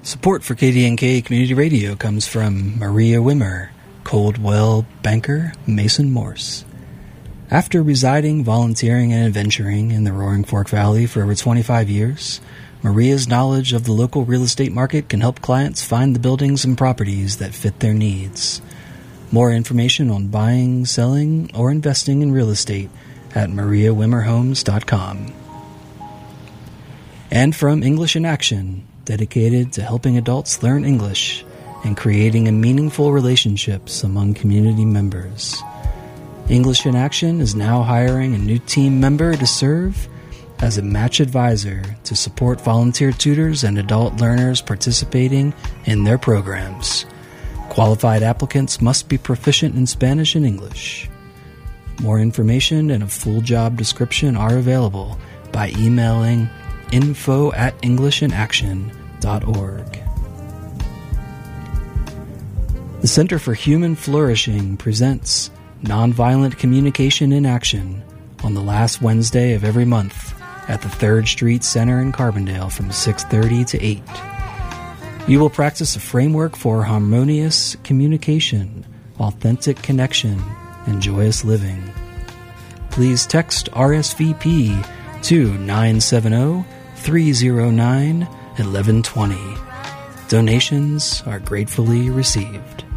Support for KDNK Community Radio comes from Maria Wimmer, Coldwell Banker, Mason Morse. After residing, volunteering, and adventuring in the Roaring Fork Valley for over 25 years, Maria's knowledge of the local real estate market can help clients find the buildings and properties that fit their needs. More information on buying, selling, or investing in real estate at mariawimmerhomes.com. And from English in Action, dedicated to helping adults learn English and creating a meaningful relationships among community members. English in Action is now hiring a new team member to serve as a match advisor to support volunteer tutors and adult learners participating in their programs. Qualified applicants must be proficient in Spanish and English. More information and a full job description are available by emailing info@englishinAction.org. The Center for Human Flourishing presents Nonviolent Communication in Action on the last Wednesday of every month at the 3rd Street Center in Carbondale from 6:30 to 8. You will practice a framework for harmonious communication, authentic connection, and joyous living. Please text RSVP to 970-309-1120. Donations are gratefully received.